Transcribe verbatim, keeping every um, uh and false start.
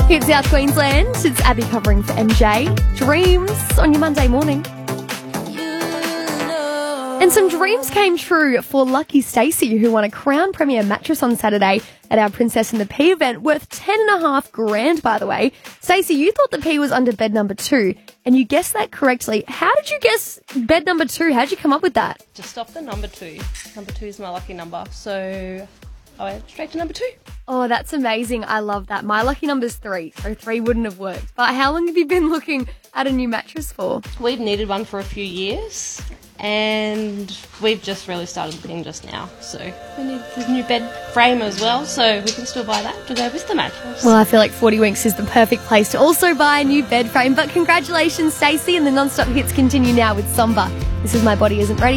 It's South Queensland. It's Abby covering for M J. Dreams on your Monday morning. And some dreams came true for Lucky Stacey, who won a Crown Premier mattress on Saturday at our Princess and the Pea event, worth ten and a half grand, by the way. Stacey, you thought the Pea was under bed number two, and you guessed that correctly. How did you guess bed number two? How did you come up with that? Just off the number two. Number two is my lucky number, so I went straight to number two. Oh, that's amazing. I love that. My lucky number's three, so three wouldn't have worked. But how long have you been looking at a new mattress for? We've needed one for a few years, and we've just really started looking just now. So we need this new bed frame as well, so we can still buy that to go with the mattress. Well, I feel like forty Winks is the perfect place to also buy a new bed frame. But congratulations, Stacey, and the non-stop hits continue now with Somber. This is My Body Isn't Ready.